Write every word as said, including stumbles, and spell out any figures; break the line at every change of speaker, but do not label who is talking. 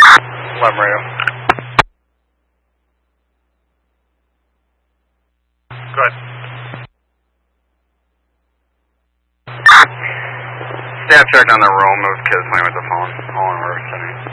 eleven radio. Good. Staff checked on the room. It was kids playing with the phone. All in order, setting.